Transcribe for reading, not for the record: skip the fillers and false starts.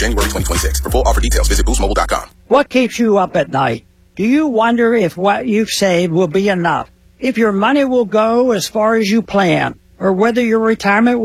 January 2026. For full offer details, visit boostmobile.com. What keeps you up at night? Do you wonder if what you've saved will be enough? If your money will go as far as you plan? Or whether your retirement